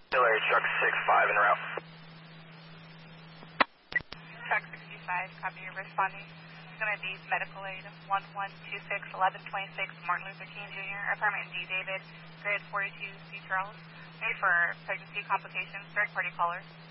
Larry, truck 65 en route. Truck 65, copy, you're responding. It's going to be medical aid 1126 Martin Luther King Jr., apartment D. David, grid 42 C. Charles. Made for pregnancy complications, third party caller.